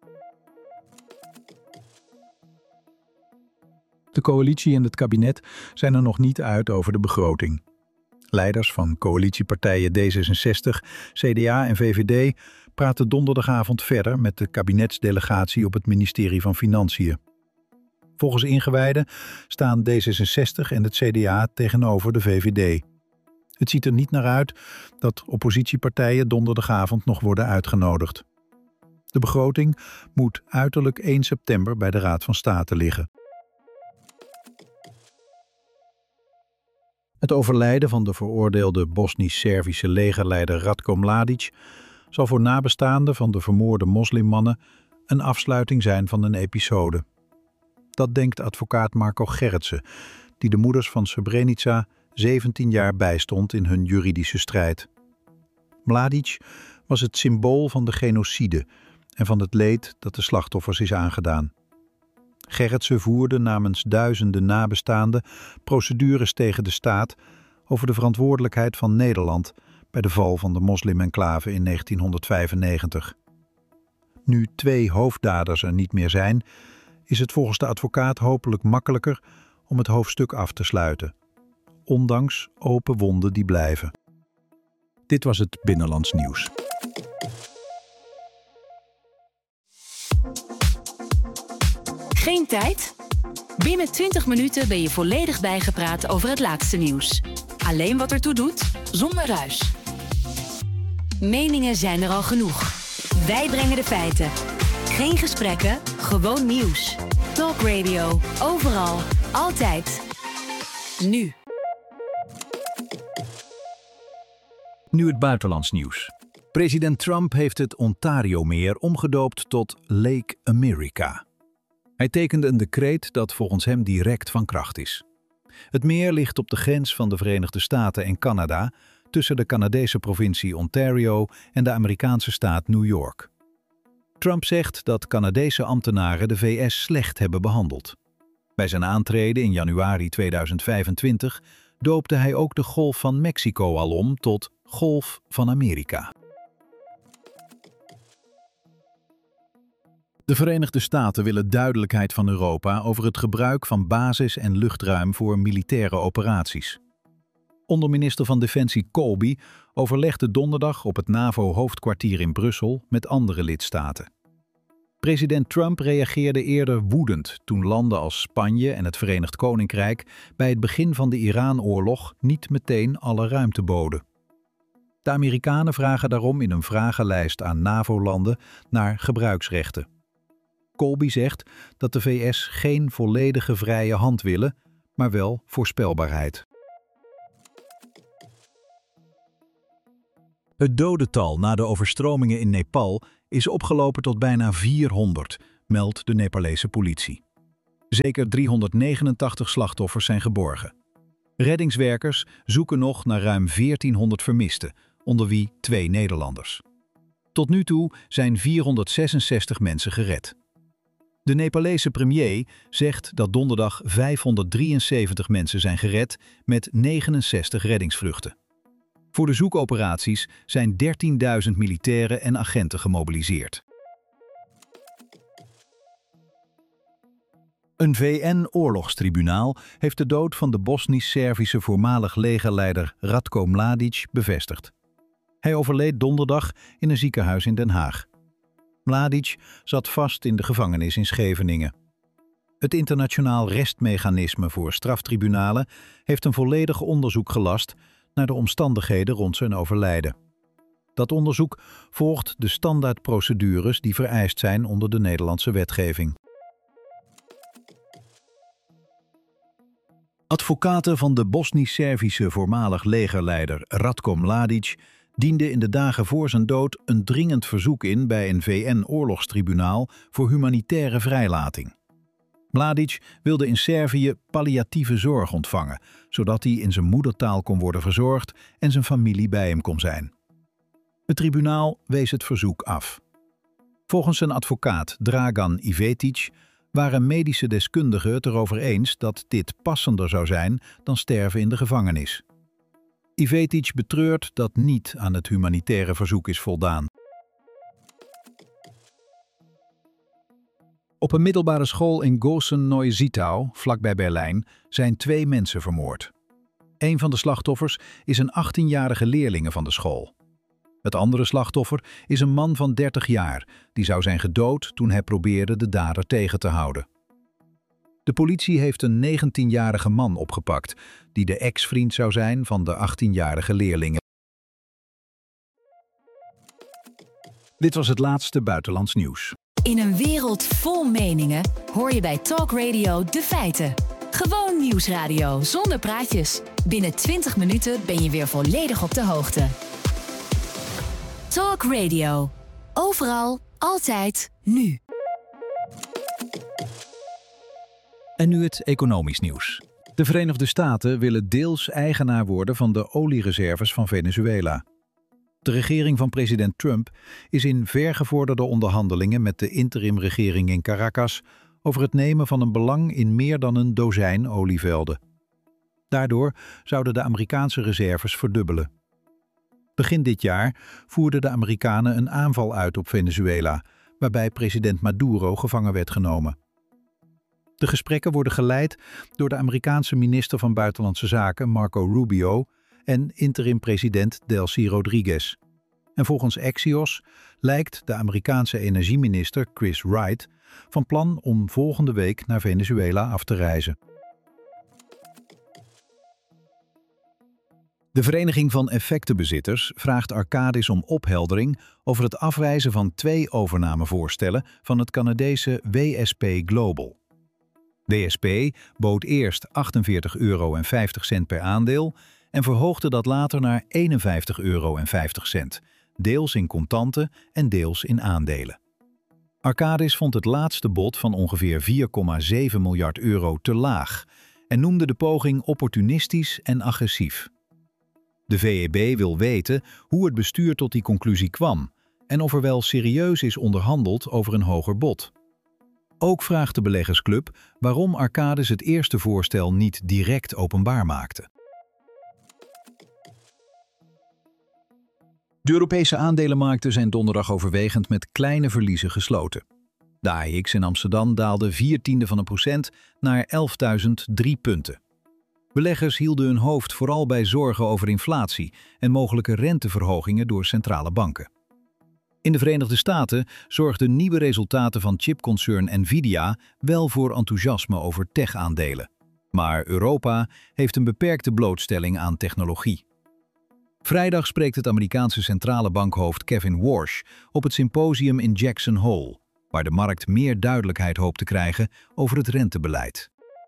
S1: De coalitie en het kabinet zijn er nog niet uit over de begroting. Leiders van coalitiepartijen D66, CDA en VVD praten donderdagavond verder met de kabinetsdelegatie op het ministerie van Financiën. Volgens ingewijden staan D66 en het CDA tegenover de VVD. Het ziet er niet naar uit dat oppositiepartijen donderdagavond nog worden uitgenodigd. De begroting moet uiterlijk 1 september bij de Raad van State liggen. Het overlijden van de veroordeelde Bosnisch-Servische legerleider Ratko Mladic zal voor nabestaanden van de vermoorde moslimmannen een afsluiting zijn van een episode. Dat denkt advocaat Marco Gerritsen, die de moeders van Srebrenica 17 jaar bijstond in hun juridische strijd. Mladic was het symbool van de genocide en van het leed dat de slachtoffers is aangedaan. Gerritsen voerde namens duizenden nabestaanden procedures tegen de staat over de verantwoordelijkheid van Nederland bij de val van de moslim-enclave in 1995. Nu 2 hoofddaders er niet meer zijn, is het volgens de advocaat hopelijk makkelijker om het hoofdstuk af te sluiten, ondanks open wonden die blijven. Dit was het Binnenlands Nieuws.
S2: Geen tijd? Binnen 20 minuten ben je volledig bijgepraat over het laatste nieuws. Alleen wat ertoe doet, zonder ruis. Meningen zijn er al genoeg. Wij brengen de feiten. Geen gesprekken, gewoon nieuws. Talk Radio, overal, altijd. Nu.
S1: Nu het buitenlands nieuws. President Trump heeft het Ontario-meer omgedoopt tot Lake America. Hij tekende een decreet dat volgens hem direct van kracht is. Het meer ligt op de grens van de Verenigde Staten en Canada, tussen de Canadese provincie Ontario en de Amerikaanse staat New York. Trump zegt dat Canadese ambtenaren de VS slecht hebben behandeld. Bij zijn aantreden in januari 2025 doopte hij ook de Golf van Mexico al om tot Golf van Amerika. De Verenigde Staten willen duidelijkheid van Europa over het gebruik van basis- en luchtruim voor militaire operaties. Onderminister van Defensie Colby overlegde donderdag op het NAVO-hoofdkwartier in Brussel met andere lidstaten. President Trump reageerde eerder woedend toen landen als Spanje en het Verenigd Koninkrijk bij het begin van de Iran-oorlog niet meteen alle ruimte boden. De Amerikanen vragen daarom in een vragenlijst aan NAVO-landen naar gebruiksrechten. Colby zegt dat de VS geen volledige vrije hand willen, maar wel voorspelbaarheid. Het dodental na de overstromingen in Nepal is opgelopen tot bijna 400, meldt de Nepalese politie. Zeker 389 slachtoffers zijn geborgen. Reddingswerkers zoeken nog naar ruim 1400 vermisten, onder wie 2 Nederlanders. Tot nu toe zijn 466 mensen gered. De Nepalese premier zegt dat donderdag 573 mensen zijn gered met 69 reddingsvluchten. Voor de zoekoperaties zijn 13.000 militairen en agenten gemobiliseerd. Een VN-oorlogstribunaal heeft de dood van de Bosnisch-Servische voormalig legerleider Ratko Mladic bevestigd. Hij overleed donderdag in een ziekenhuis in Den Haag. Mladic zat vast in de gevangenis in Scheveningen. Het internationaal restmechanisme voor straftribunalen heeft een volledig onderzoek gelast naar de omstandigheden rond zijn overlijden. Dat onderzoek volgt de standaardprocedures die vereist zijn onder de Nederlandse wetgeving. Advocaten van de Bosnisch-Servische voormalig legerleider Ratko Mladic dienden in de dagen voor zijn dood een dringend verzoek in bij een VN-oorlogstribunaal voor humanitaire vrijlating. Mladic wilde in Servië palliatieve zorg ontvangen, zodat hij in zijn moedertaal kon worden verzorgd en zijn familie bij hem kon zijn. Het tribunaal wees het verzoek af. Volgens zijn advocaat Dragan Ivetic waren medische deskundigen het erover eens dat dit passender zou zijn dan sterven in de gevangenis. Ivetic betreurt dat niet aan het humanitaire verzoek is voldaan. Op een middelbare school in Gosen-Neusiedlau, vlakbij Berlijn, zijn 2 mensen vermoord. Een van de slachtoffers is een 18-jarige leerlinge van de school. Het andere slachtoffer is een man van 30 jaar, die zou zijn gedood toen hij probeerde de dader tegen te houden. De politie heeft een 19-jarige man opgepakt, die de ex-vriend zou zijn van de 18-jarige leerlinge. Dit was het laatste buitenlands nieuws.
S2: In een wereld vol meningen hoor je bij Talk Radio de feiten. Gewoon nieuwsradio zonder praatjes. Binnen 20 minuten ben je weer volledig op de hoogte. Talk Radio. Overal, altijd, nu.
S1: En nu het economisch nieuws. De Verenigde Staten willen deels eigenaar worden van de oliereserves van Venezuela. De regering van president Trump is in vergevorderde onderhandelingen met de interimregering in Caracas over het nemen van een belang in meer dan een dozijn olievelden. Daardoor zouden de Amerikaanse reserves verdubbelen. Begin dit jaar voerden de Amerikanen een aanval uit op Venezuela, waarbij president Maduro gevangen werd genomen. De gesprekken worden geleid door de Amerikaanse minister van Buitenlandse Zaken Marco Rubio en interim-president Delcy Rodriguez. En volgens Axios lijkt de Amerikaanse energieminister Chris Wright van plan om volgende week naar Venezuela af te reizen. De Vereniging van Effectenbezitters vraagt Arcadis om opheldering over het afwijzen van 2 overnamevoorstellen van het Canadese WSP Global. WSP bood eerst €48,50 per aandeel en verhoogde dat later naar €51,50, deels in contanten en deels in aandelen. Arcadis vond het laatste bod van ongeveer €4,7 miljard te laag en noemde de poging opportunistisch en agressief. De VEB wil weten hoe het bestuur tot die conclusie kwam en of er wel serieus is onderhandeld over een hoger bod. Ook vraagt de beleggersclub waarom Arcadis het eerste voorstel niet direct openbaar maakte. De Europese aandelenmarkten zijn donderdag overwegend met kleine verliezen gesloten. De AEX in Amsterdam daalde 0,4% naar 11.003 punten. Beleggers hielden hun hoofd vooral bij zorgen over inflatie en mogelijke renteverhogingen door centrale banken. In de Verenigde Staten zorgden nieuwe resultaten van chipconcern Nvidia wel voor enthousiasme over tech-aandelen. Maar Europa heeft een beperkte blootstelling aan technologie. Vrijdag spreekt het Amerikaanse centrale bankhoofd Kevin Warsh op het symposium in Jackson Hole. waar de markt meer duidelijkheid hoopt te krijgen over het rentebeleid.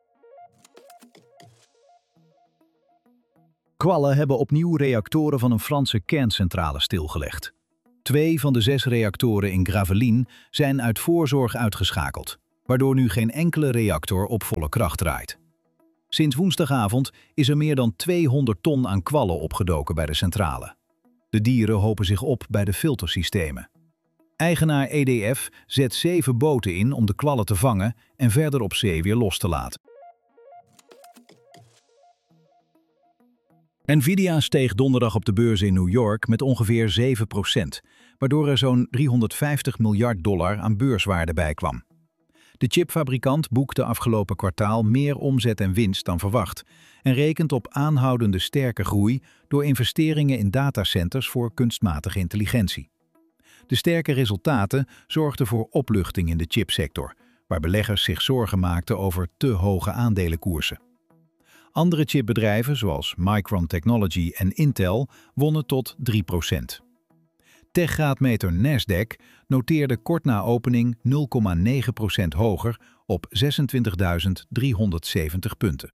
S1: Kwallen hebben opnieuw reactoren van een Franse kerncentrale stilgelegd. 2 van de 6 reactoren in Gravelines zijn uit voorzorg uitgeschakeld, waardoor nu geen enkele reactor op volle kracht draait. Sinds woensdagavond is er meer dan 200 ton aan kwallen opgedoken bij de centrale. De dieren hopen zich op bij de filtersystemen. Eigenaar EDF zet 7 boten in om de kwallen te vangen en verder op zee weer los te laten. Nvidia steeg donderdag op de beurs in New York met ongeveer 7%, waardoor er zo'n $350 miljard aan beurswaarde bij kwam. De chipfabrikant boekte afgelopen kwartaal meer omzet en winst dan verwacht en rekent op aanhoudende sterke groei door investeringen in datacenters voor kunstmatige intelligentie. De sterke resultaten zorgden voor opluchting in de chipsector, waar beleggers zich zorgen maakten over te hoge aandelenkoersen. Andere chipbedrijven zoals Micron Technology en Intel wonnen tot 3%. Techgraadmeter Nasdaq noteerde kort na opening 0,9% hoger op 26.370 punten.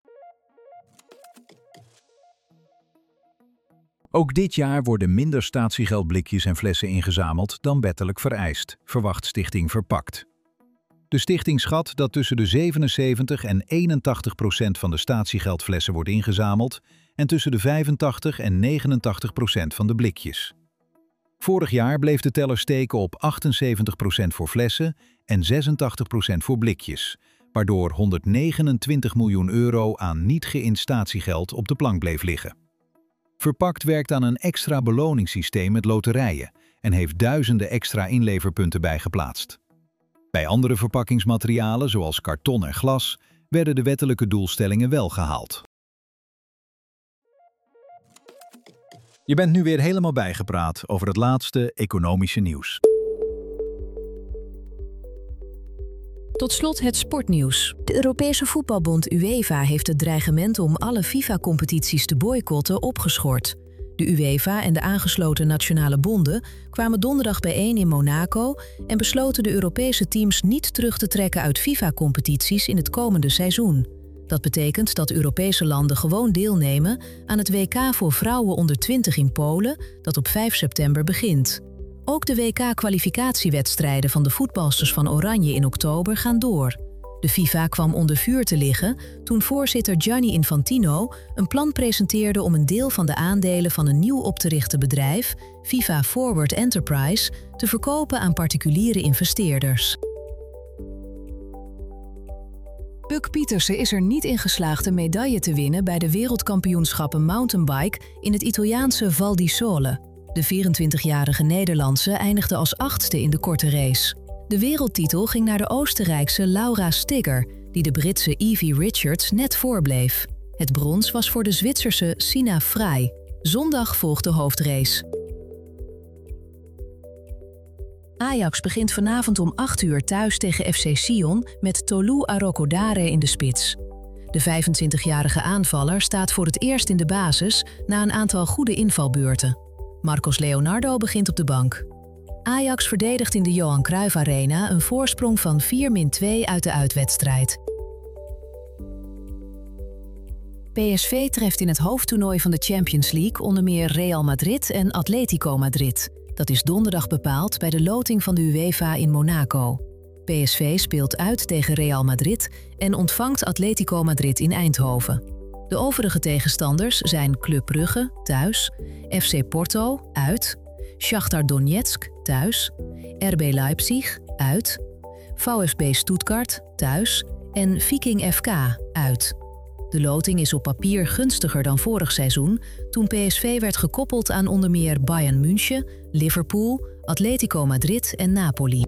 S1: Ook dit jaar worden minder statiegeldblikjes en flessen ingezameld dan wettelijk vereist, verwacht Stichting Verpakt. De stichting schat dat tussen de 77 en 81% van de statiegeldflessen wordt ingezameld en tussen de 85 en 89% van de blikjes. Vorig jaar bleef de teller steken op 78% voor flessen en 86% voor blikjes, waardoor €129 miljoen aan niet geïnd statiegeld op de plank bleef liggen. Verpakt werkt aan een extra beloningssysteem met loterijen en heeft duizenden extra inleverpunten bijgeplaatst. Bij andere verpakkingsmaterialen, zoals karton en glas, werden de wettelijke doelstellingen wel gehaald. Je bent nu weer helemaal bijgepraat over het laatste economische nieuws.
S3: Tot slot het sportnieuws. De Europese voetbalbond UEFA heeft het dreigement om alle FIFA-competities te boycotten opgeschort. De UEFA en de aangesloten nationale bonden kwamen donderdag bijeen in Monaco en besloten de Europese teams niet terug te trekken uit FIFA-competities in het komende seizoen. Dat betekent dat Europese landen gewoon deelnemen aan het WK voor vrouwen onder 20 in Polen, dat op 5 september begint. Ook de WK-kwalificatiewedstrijden van de voetbalsters van Oranje in oktober gaan door. De FIFA kwam onder vuur te liggen toen voorzitter Gianni Infantino een plan presenteerde om een deel van de aandelen van een nieuw op te richten bedrijf, FIFA Forward Enterprise, te verkopen aan particuliere investeerders. Buck Pieterse is er niet in geslaagd een medaille te winnen bij de wereldkampioenschappen mountainbike in het Italiaanse Val di Sole. De 24-jarige Nederlandse eindigde als 8e in de korte race. De wereldtitel ging naar de Oostenrijkse Laura Stigger, die de Britse Evie Richards net voorbleef. Het brons was voor de Zwitserse Sina Frey. Zondag volgt de hoofdrace. Ajax begint vanavond om 8 uur thuis tegen FC Sion met Tolu Arokodare in de spits. De 25-jarige aanvaller staat voor het eerst in de basis na een aantal goede invalbeurten. Marcos Leonardo begint op de bank. Ajax verdedigt in de Johan Cruijff Arena een voorsprong van 4-2 uit de uitwedstrijd. PSV treft in het hoofdtoernooi van de Champions League onder meer Real Madrid en Atletico Madrid. Dat is donderdag bepaald bij de loting van de UEFA in Monaco. PSV speelt uit tegen Real Madrid en ontvangt Atletico Madrid in Eindhoven. De overige tegenstanders zijn Club Brugge, thuis, FC Porto, uit, Shakhtar Donetsk, thuis, RB Leipzig, uit, VfB Stuttgart, thuis en Viking FK, uit. De loting is op papier gunstiger dan vorig seizoen, toen PSV werd gekoppeld aan onder meer Bayern München, Liverpool, Atletico Madrid en Napoli.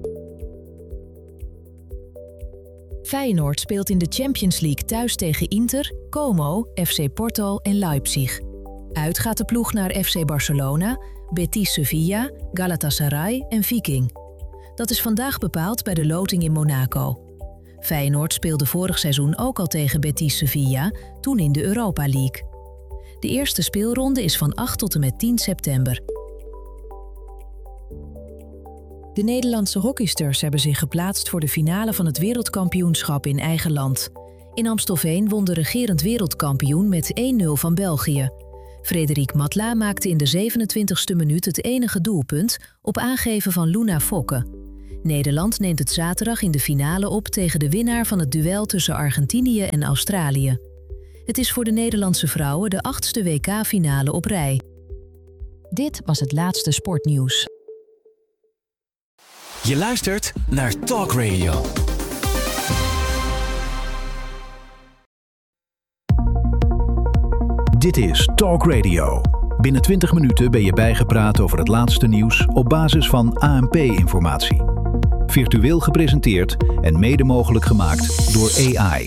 S3: Feyenoord speelt in de Champions League thuis tegen Inter, Como, FC Porto en Leipzig. Uit gaat de ploeg naar FC Barcelona, Betis Sevilla, Galatasaray en Viking. Dat is vandaag bepaald bij de loting in Monaco. Feyenoord speelde vorig seizoen ook al tegen Betis Sevilla, toen in de Europa League. De eerste speelronde is van 8 tot en met 10 september. De Nederlandse hockeysters hebben zich geplaatst voor de finale van het wereldkampioenschap in eigen land. In Amstelveen won de regerend wereldkampioen met 1-0 van België. Frederik Matla maakte in de 27e minuut het enige doelpunt op aangeven van Luna Fokke. Nederland neemt het zaterdag in de finale op tegen de winnaar van het duel tussen Argentinië en Australië. Het is voor de Nederlandse vrouwen de 8e WK-finale op rij. Dit was het laatste sportnieuws.
S4: Je luistert naar Talk Radio.
S1: Dit is Talk Radio. Binnen 20 minuten ben je bijgepraat over het laatste nieuws op basis van ANP-informatie. Virtueel gepresenteerd en mede mogelijk gemaakt door AI.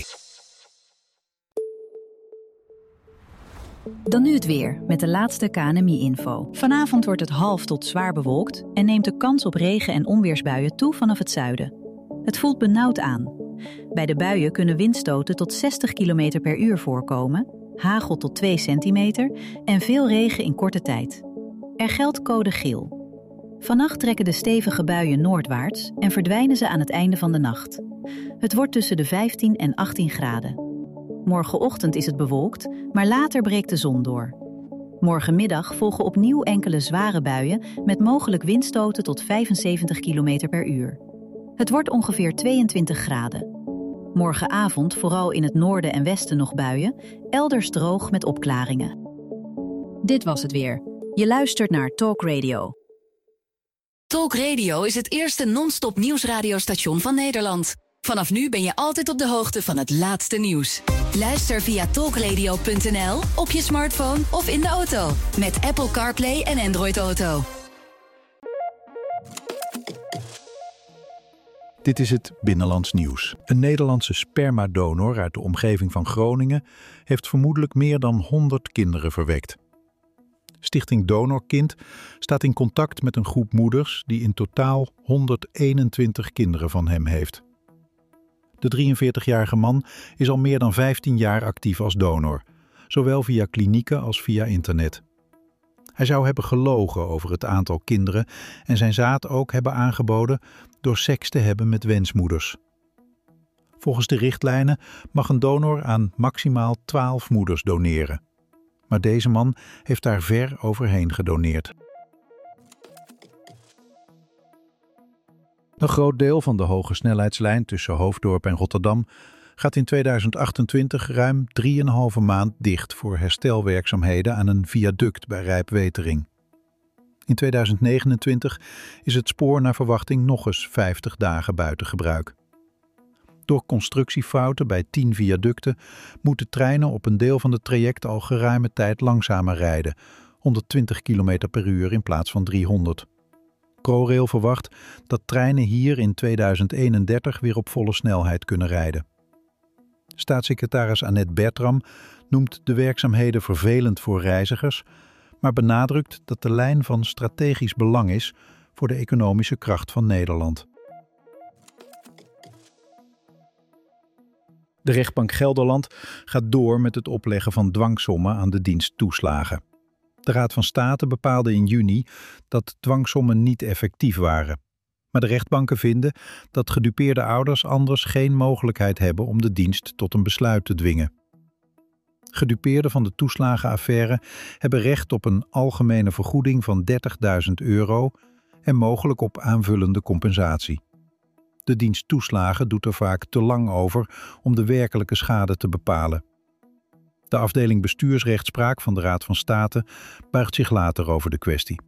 S5: Dan nu het weer, met de laatste KNMI-info. Vanavond wordt het half tot zwaar bewolkt en neemt de kans op regen- en onweersbuien toe vanaf het zuiden. Het voelt benauwd aan. Bij de buien kunnen windstoten tot 60 km per uur voorkomen, hagel tot 2 centimeter en veel regen in korte tijd. Er geldt code geel. Vannacht trekken de stevige buien noordwaarts en verdwijnen ze aan het einde van de nacht. Het wordt tussen de 15 en 18 graden. Morgenochtend is het bewolkt, maar later breekt de zon door. Morgenmiddag volgen opnieuw enkele zware buien met mogelijk windstoten tot 75 km per uur. Het wordt ongeveer 22 graden. Morgenavond vooral in het noorden en westen nog buien, elders droog met opklaringen. Dit was het weer. Je luistert naar Talk Radio.
S2: Talk Radio is het eerste non-stop nieuwsradiostation van Nederland. Vanaf nu ben je altijd op de hoogte van het laatste nieuws. Luister via talkradio.nl, op je smartphone of in de auto. Met Apple CarPlay en Android Auto.
S1: Dit is het Binnenlands Nieuws. Een Nederlandse spermadonor uit de omgeving van Groningen heeft vermoedelijk meer dan 100 kinderen verwekt. Stichting Donorkind staat in contact met een groep moeders die in totaal 121 kinderen van hem heeft. De 43-jarige man is al meer dan 15 jaar actief als donor, zowel via klinieken als via internet. Hij zou hebben gelogen over het aantal kinderen en zijn zaad ook hebben aangeboden door seks te hebben met wensmoeders. Volgens de richtlijnen mag een donor aan maximaal 12 moeders doneren. Maar deze man heeft daar ver overheen gedoneerd. Een groot deel van de hoge snelheidslijn tussen Hoofddorp en Rotterdam gaat in 2028 ruim 3,5 maand dicht voor herstelwerkzaamheden aan een viaduct bij Rijpwetering. In 2029 is het spoor naar verwachting nog eens 50 dagen buiten gebruik. Door constructiefouten bij 10 viaducten moeten treinen op een deel van het traject al geruime tijd langzamer rijden, 120 km per uur in plaats van 300. ProRail verwacht dat treinen hier in 2031 weer op volle snelheid kunnen rijden. Staatssecretaris Annette Bertram noemt de werkzaamheden vervelend voor reizigers, maar benadrukt dat de lijn van strategisch belang is voor de economische kracht van Nederland. De rechtbank Gelderland gaat door met het opleggen van dwangsommen aan de dienst toeslagen. De Raad van State bepaalde in juni dat dwangsommen niet effectief waren. Maar de rechtbanken vinden dat gedupeerde ouders anders geen mogelijkheid hebben om de dienst tot een besluit te dwingen. Gedupeerden van de toeslagenaffaire hebben recht op een algemene vergoeding van €30.000 en mogelijk op aanvullende compensatie. De dienst toeslagen doet er vaak te lang over om de werkelijke schade te bepalen. De afdeling bestuursrechtspraak van de Raad van State buigt zich later over de kwestie.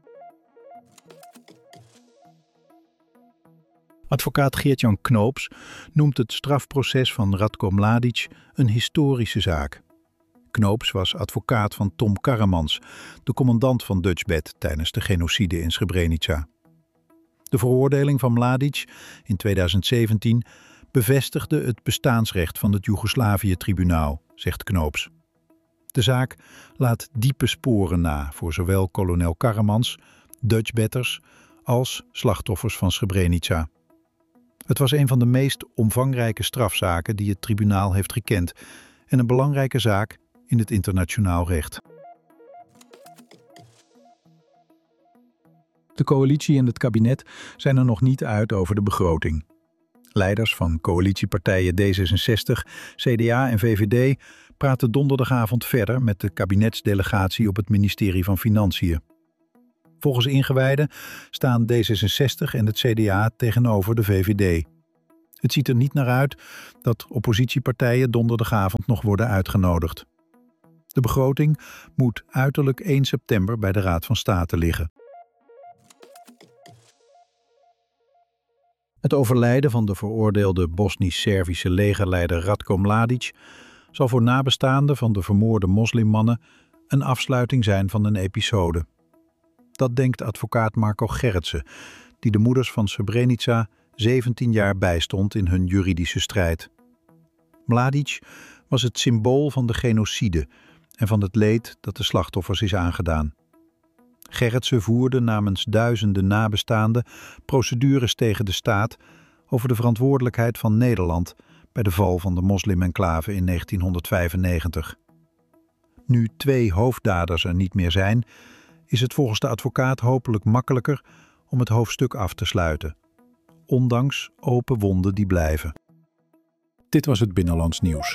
S1: Advocaat Geert-Jan Knoops noemt het strafproces van Ratko Mladic een historische zaak. Knoops was advocaat van Tom Karremans, de commandant van Dutchbed tijdens de genocide in Srebrenica. De veroordeling van Mladic in 2017 bevestigde het bestaansrecht van het Joegoslavië-tribunaal, zegt Knoops. De zaak laat diepe sporen na voor zowel kolonel Karremans, Dutchbedders als slachtoffers van Srebrenica. Het was een van de meest omvangrijke strafzaken die het tribunaal heeft gekend en een belangrijke zaak in het internationaal recht. De coalitie en het kabinet zijn er nog niet uit over de begroting. Leiders van coalitiepartijen D66, CDA en VVD praten donderdagavond verder met de kabinetsdelegatie op het ministerie van Financiën. Volgens ingewijden staan D66 en het CDA tegenover de VVD. Het ziet er niet naar uit dat oppositiepartijen donderdagavond nog worden uitgenodigd. De begroting moet uiterlijk 1 september bij de Raad van State liggen. Het overlijden van de veroordeelde Bosnisch-Servische legerleider Ratko Mladic zal voor nabestaanden van de vermoorde moslimmannen een afsluiting zijn van een episode. Dat denkt advocaat Marko Gerritsen, die de moeders van Srebrenica 17 jaar bijstond in hun juridische strijd. Mladic was het symbool van de genocide en van het leed dat de slachtoffers is aangedaan. Gerritsen voerde namens duizenden nabestaanden procedures tegen de staat over de verantwoordelijkheid van Nederland bij de val van de moslim-enclave in 1995. Nu 2 hoofddaders er niet meer zijn, is het volgens de advocaat hopelijk makkelijker om het hoofdstuk af te sluiten, ondanks open wonden die blijven. Dit was het Binnenlands Nieuws.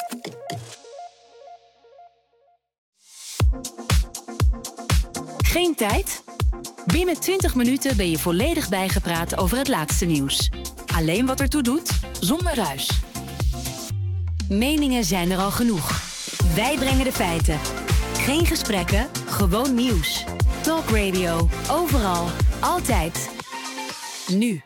S2: Geen tijd? Binnen 20 minuten ben je volledig bijgepraat over het laatste nieuws. Alleen wat ertoe doet, zonder ruis. Meningen zijn er al genoeg. Wij brengen de feiten. Geen gesprekken, gewoon nieuws. Talk Radio, overal, altijd. Nu.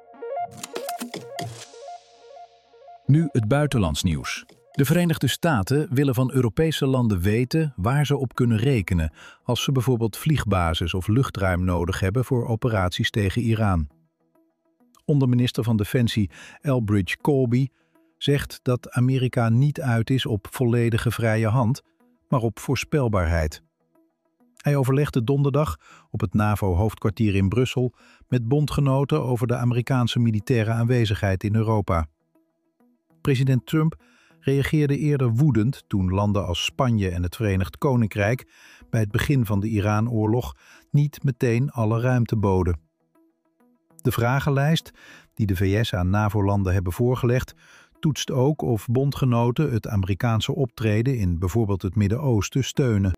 S1: Nu het buitenlands nieuws. De Verenigde Staten willen van Europese landen weten waar ze op kunnen rekenen als ze bijvoorbeeld vliegbasis of luchtruim nodig hebben voor operaties tegen Iran. Onderminister van Defensie Elbridge Colby zegt dat Amerika niet uit is op volledige vrije hand, maar op voorspelbaarheid. Hij overlegde donderdag op het NAVO-hoofdkwartier in Brussel met bondgenoten over de Amerikaanse militaire aanwezigheid in Europa. President Trump reageerde eerder woedend toen landen als Spanje en het Verenigd Koninkrijk bij het begin van de Iran-oorlog niet meteen alle ruimte boden. De vragenlijst die de VS aan NAVO-landen hebben voorgelegd toetst ook of bondgenoten het Amerikaanse optreden in bijvoorbeeld het Midden-Oosten steunen.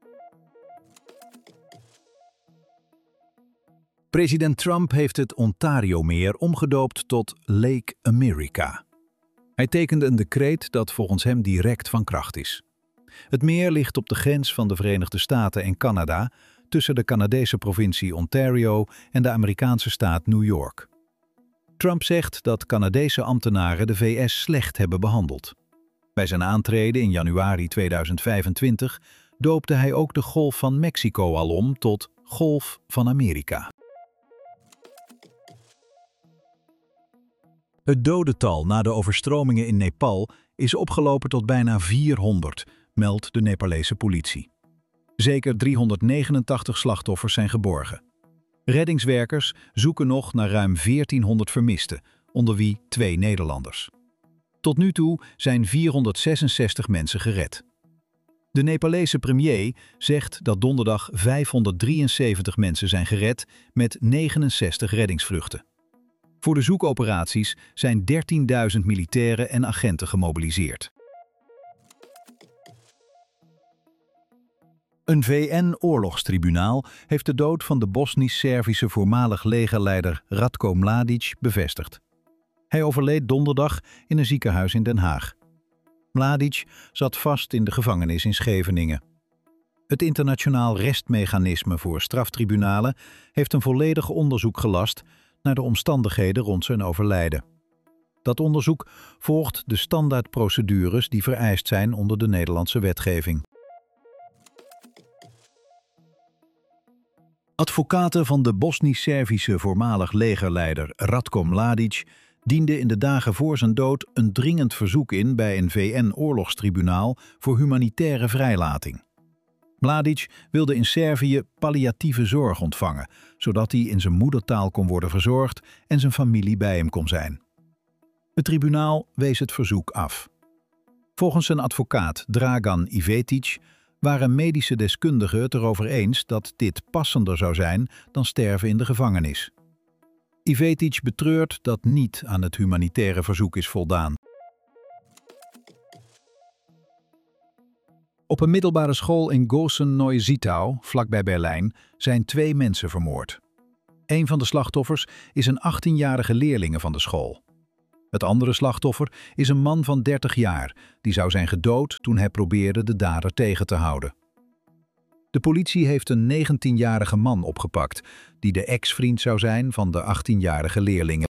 S1: President Trump heeft het Ontario-meer omgedoopt tot Lake America. Hij tekende een decreet dat volgens hem direct van kracht is. Het meer ligt op de grens van de Verenigde Staten en Canada tussen de Canadese provincie Ontario en de Amerikaanse staat New York. Trump zegt dat Canadese ambtenaren de VS slecht hebben behandeld. Bij zijn aantreden in januari 2025 doopte hij ook de Golf van Mexico al om tot Golf van Amerika. Het dodental na de overstromingen in Nepal is opgelopen tot bijna 400, meldt de Nepalese politie. Zeker 389 slachtoffers zijn geborgen. Reddingswerkers zoeken nog naar ruim 1400 vermisten, onder wie 2 Nederlanders. Tot nu toe zijn 466 mensen gered. De Nepalese premier zegt dat donderdag 573 mensen zijn gered met 69 reddingsvluchten. Voor de zoekoperaties zijn 13.000 militairen en agenten gemobiliseerd. Een VN-oorlogstribunaal heeft de dood van de Bosnisch-Servische voormalig legerleider Ratko Mladic bevestigd. Hij overleed donderdag in een ziekenhuis in Den Haag. Mladic zat vast in de gevangenis in Scheveningen. Het internationaal restmechanisme voor straftribunalen heeft een volledig onderzoek gelast naar de omstandigheden rond zijn overlijden. Dat onderzoek volgt de standaardprocedures die vereist zijn onder de Nederlandse wetgeving. Advocaten van de Bosnisch-Servische voormalig legerleider Ratko Mladic dienden in de dagen voor zijn dood een dringend verzoek in bij een VN-oorlogstribunaal voor humanitaire vrijlating. Mladic wilde in Servië palliatieve zorg ontvangen, zodat hij in zijn moedertaal kon worden verzorgd en zijn familie bij hem kon zijn. Het tribunaal wees het verzoek af. Volgens zijn advocaat Dragan Ivetic waren medische deskundigen het erover eens dat dit passender zou zijn dan sterven in de gevangenis. Ivetic betreurt dat niet aan het humanitaire verzoek is voldaan. Op een middelbare school in Gosen-Neusiedlau, vlakbij Berlijn, zijn 2 mensen vermoord. Een van de slachtoffers is een 18-jarige leerlinge van de school. Het andere slachtoffer is een man van 30 jaar, die zou zijn gedood toen hij probeerde de dader tegen te houden. De politie heeft een 19-jarige man opgepakt, die de ex-vriend zou zijn van de 18-jarige leerlinge.